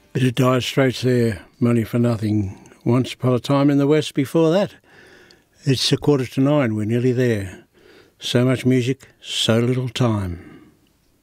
Bit of Dire Straits there, Money for Nothing. Once upon a time in the West before that. It's 9:15, we're nearly there. So much music, so little time.